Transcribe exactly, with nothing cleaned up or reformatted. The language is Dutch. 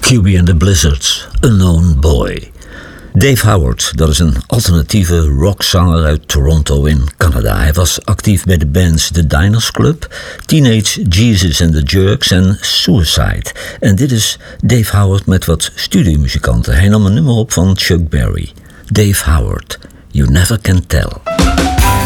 Q B and the Blizzards, Unknown Boy. Dave Howard, dat is een alternatieve rockzanger uit Toronto in Canada. Hij was actief bij de bands The Diners Club, Teenage Jesus and the Jerks en Suicide. En dit is Dave Howard met wat studiomuzikanten. Hij nam een nummer op van Chuck Berry. Dave Howard, You Never Can Tell.